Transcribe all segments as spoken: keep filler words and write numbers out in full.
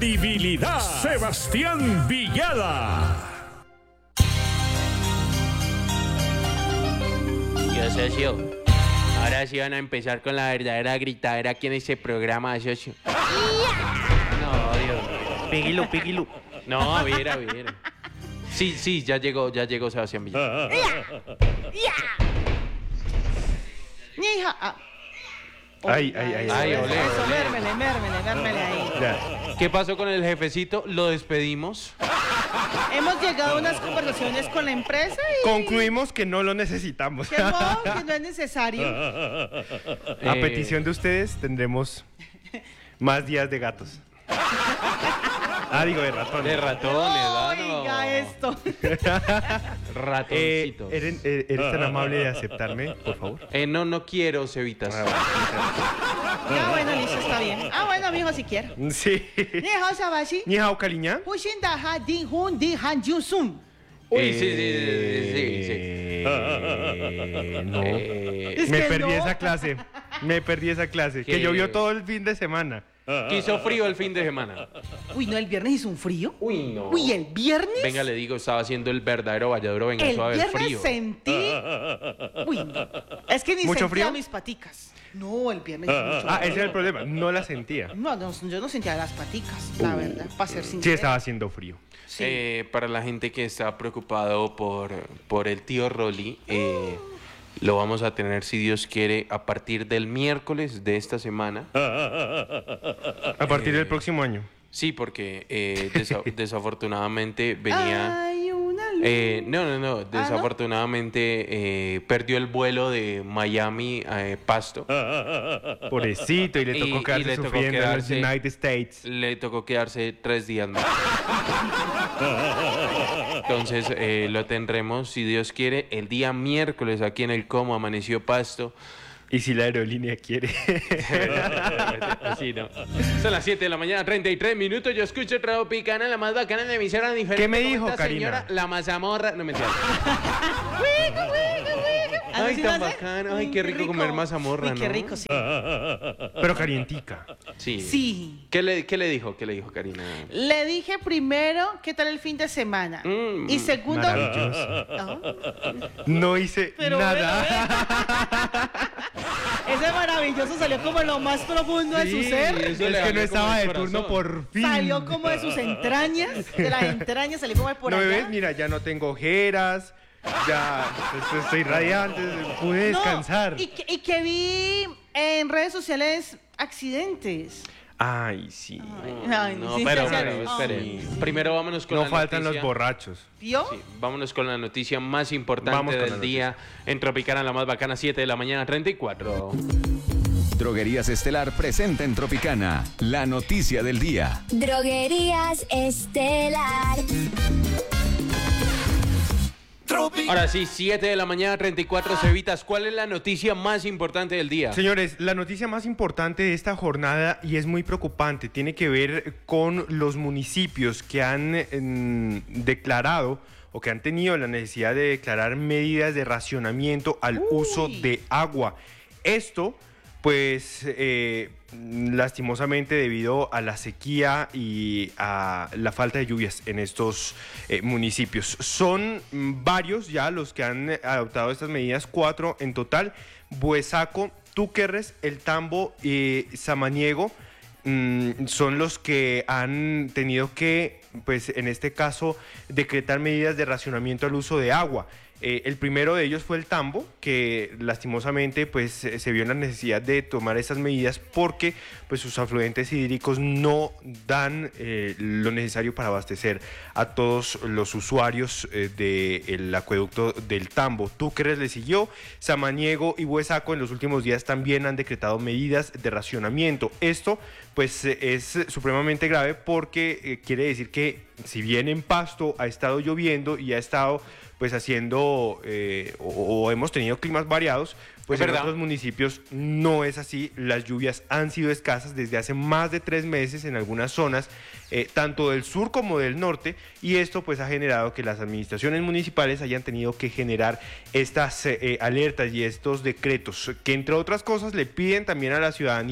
Credibilidad. Sebastián Villada. Yo, socio, ahora sí van a empezar con la verdadera gritadera aquí en este programa, socio. No, Dios mío. Píguilo, píguilo. No, a ver, a ver. Sí, sí, ya llegó, ya llegó Sebastián Villada. Hija. Ah. Ay, ay, ay. Ay, Eso, olé, eso, olé. mérmele, mérmele, mérmele ahí. Ya. ¿Qué pasó con el jefecito? ¿Lo despedimos? Hemos llegado a unas conversaciones con la empresa y... Concluimos que no lo necesitamos. Que no, que no es necesario. A Eh, petición de ustedes tendremos más días de gatos. Ah, digo, de ratones. De ratones, ¿ah? No. Oiga esto. Eh, Ratoncitos. ¿eres, eh, ¿Eres tan amable de aceptarme, por favor? Eh, no, no quiero, Cevitas. Ah, bueno, listo, está bien. Ah, bueno, mijo, si quiero. Sí. Ni hao sabashi. Ni hao, cariña. Hushin da ha din hun di han jun sum. Eh, sí, sí, sí, sí, sí. Eh, no. Eh, Es Me que perdí no. esa clase. Me perdí esa clase. ¿Qué? Que llovió todo el fin de semana. Quiso frío el fin de semana. Uy, no, el viernes hizo un frío. Uy, no. Uy, el viernes. Venga, le digo, estaba haciendo el verdadero valladuro. Venga, El suave el viernes frío. sentí. Uy, no. Es que ni ¿Mucho sentía frío? mis paticas. No, el viernes hizo mucho Ah, frío. ese era el problema. No la sentía. No, no, yo no sentía las paticas, la verdad, para ser sincero. Sí, estaba haciendo frío. Sí. Eh, para la gente que está preocupado por, por el tío Rolly, eh, lo vamos a tener, si Dios quiere, a partir del miércoles de esta semana. A partir del próximo año. Sí, porque eh, desa- desafortunadamente venía... Hay una luz. Eh, no, no, no. ¿no? Desafortunadamente eh, perdió el vuelo de Miami a eh, Pasto. Pobrecito, y le Y- tocó y quedarse le tocó sufriendo en los quedarse- United States. Le tocó quedarse tres días más. Entonces eh, lo tendremos, si Dios quiere, el día miércoles aquí en el Como Amaneció Pasto. Y si la aerolínea quiere. Así no. Son las siete de la mañana, treinta y tres minutos. Yo escucho Tropicana, la más bacana de la emisora diferente. ¿Qué me ¿Cómo dijo, está, Karina? señora? La mazamorra. No me entiendo. Ay, ¿Así tan lo hace? bacano. Ay, Uy, qué rico comer mazamorra, Uy, qué ¿no? rico, sí. Pero calientica. Sí. Sí. ¿Qué le, qué le dijo? ¿Qué le dijo, Karina? Le dije primero, ¿qué tal el fin de semana? Mm, y segundo... Maravilloso. Ah, No hice Pero nada. ese maravilloso salió como lo más profundo de su Sí, ser. eso Es le que salió no estaba como del de turno corazón. por fin. Salió como de sus entrañas, de las entrañas, salió como de por ¿No me allá. ves? Mira, ya no tengo ojeras. Ya pues, estoy radiante. Pude No, descansar. y, que, y que vi en redes sociales accidentes. Ay, sí. Ay, No, sí, pero, sí, pero, sí. espere. Ay, Primero vámonos con No la faltan noticia. los borrachos. ¿Vio? Sí, vámonos con la noticia más importante Vamos con del la día en Tropicana, la más bacana, siete de la mañana, treinta y cuatro. Droguerías Estelar presenta en Tropicana la noticia del día. Droguerías Estelar. Ahora sí, siete de la mañana, treinta y cuatro, Cevitas. ¿Cuál es la noticia más importante del día? Señores, la noticia más importante de esta jornada, y es muy preocupante, tiene que ver con los municipios que han eh, declarado o que han tenido la necesidad de declarar medidas de racionamiento al Uy. uso de agua. Esto, pues, eh, lastimosamente debido a la sequía y a la falta de lluvias en estos eh, municipios. Son mm, varios ya los que han adoptado estas medidas, cuatro en total: Buesaco, Túquerres, El Tambo y Samaniego. Mm, son los que han tenido que, pues en este caso, decretar medidas de racionamiento al uso de agua. Eh, el primero de ellos fue El Tambo, que lastimosamente pues se se vio en la necesidad de tomar esas medidas porque pues sus afluentes hídricos no dan eh, lo necesario para abastecer a todos los usuarios eh, del acueducto del Tambo. Túquerres le siguió, Samaniego y Buesaco en los últimos días también han decretado medidas de racionamiento. Esto pues eh, es supremamente grave porque eh, quiere decir que si bien en Pasto ha estado lloviendo y ha estado pues haciendo eh, o, o hemos tenido climas variados, pues Es en verdad. otros municipios no es así. Las lluvias han sido escasas desde hace más de tres meses en algunas zonas, eh, tanto del sur como del norte, y esto pues ha generado que las administraciones municipales hayan tenido que generar estas eh, alertas y estos decretos, que entre otras cosas le piden también a la ciudadanía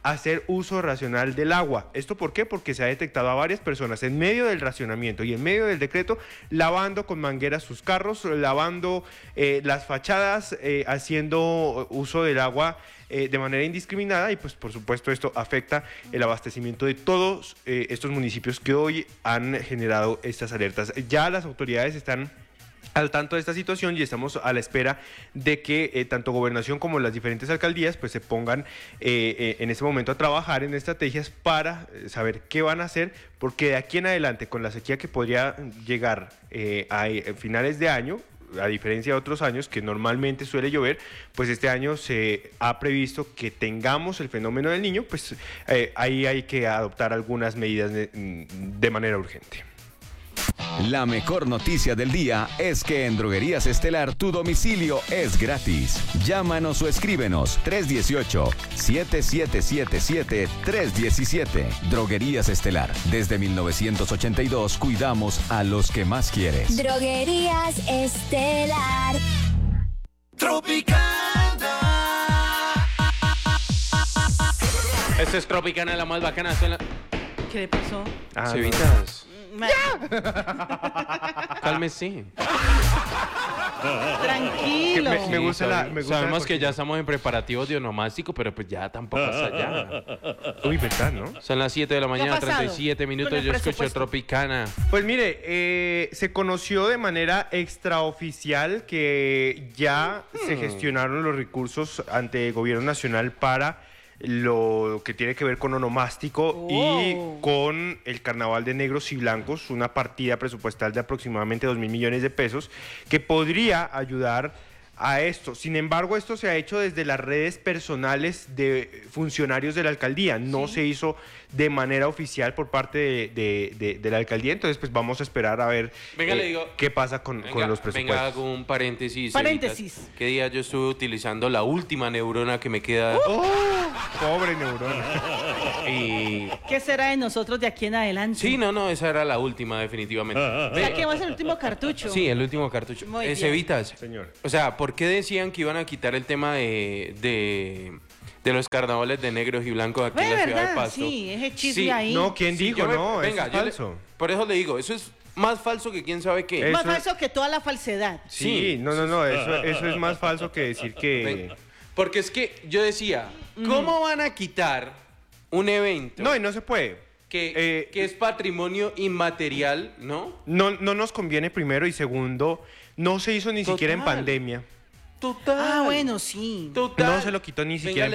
hacer uso racional del agua. ¿Esto por qué? Porque se ha detectado a varias personas en medio del racionamiento y en medio del decreto lavando con mangueras sus carros, lavando eh, las fachadas, eh, haciendo uso del agua eh, de manera indiscriminada, y pues por supuesto esto afecta el abastecimiento de todos eh, estos municipios que hoy han generado estas alertas. Ya las autoridades están al tanto de esta situación y estamos a la espera de que eh, tanto Gobernación como las diferentes alcaldías pues se pongan eh, eh, en este momento a trabajar en estrategias para eh, saber qué van a hacer, porque de aquí en adelante, con la sequía que podría llegar eh, a, a finales de año, a diferencia de otros años que normalmente suele llover, pues este año se ha previsto que tengamos el fenómeno del Niño, pues eh, ahí hay que adoptar algunas medidas de, de manera urgente. La mejor noticia del día es que en Droguerías Estelar tu domicilio es gratis. Llámanos o escríbenos tres uno ocho, siete siete siete siete, tres uno siete. Droguerías Estelar. Desde mil novecientos ochenta y dos cuidamos a los que más quieres. Droguerías Estelar. Tropicana. Esta es Tropicana, la más bacana. Esto en la... ¿Qué le pasó? Ah, no. Cevitas, Ma- cálmese. Tranquilo. Me- me gusta la- me gusta Sabemos la que ya cortina. estamos en preparativos de onomástico, pero pues ya tampoco hasta allá. Uy, ¿verdad, no? Son las siete de la mañana, pasado treinta y siete con minutos. el Yo escucho presupuesto? Tropicana. Pues mire, eh, se conoció de manera extraoficial que ya se gestionaron los recursos ante el gobierno nacional para lo que tiene que ver con onomástico Oh. y con el carnaval de negros y blancos, una partida presupuestal de aproximadamente dos mil millones de pesos que podría ayudar a esto. Sin embargo, esto se ha hecho desde las redes personales de funcionarios de la alcaldía, no se hizo de manera oficial por parte de, de- de- de la alcaldía, entonces pues vamos a esperar a ver Venga, eh, le digo- qué pasa con, con los Venga, presupuestos. hago un paréntesis. Paréntesis. Evitas. ¿Qué día yo estuve utilizando la última neurona que me queda? ¡Oh! Pobre neurona. Y... ¿Qué será de nosotros de aquí en adelante? Sí, no, no, esa era la última, definitivamente. O sea, que va a ser el último cartucho. Sí, el último cartucho. Muy Eh, bien. Cevitas. Señor. O sea, ¿por qué decían que iban a quitar el tema de, de, de los carnavales de negros y blancos aquí Ve, en la ciudad de verdad, Pasto? sí, ese chisme Sí. ahí. No, ¿quién Sí, dijo? yo me- No, venga, eso es yo le- falso. por eso le digo, eso es más falso que quién sabe qué. Eh, Más Eso es- falso que toda la falsedad. Sí, Sí. no, no, no, eso, eso es más falso que decir que... Ven, porque es que yo decía, ¿cómo van a quitar un evento No, y no se puede. que, eh, que es patrimonio inmaterial, ¿no? No, no nos conviene primero, y segundo, no se hizo ni siquiera en Total. pandemia. Total. Ah, bueno, sí. Total. No se lo quitó ni Venga, siquiera en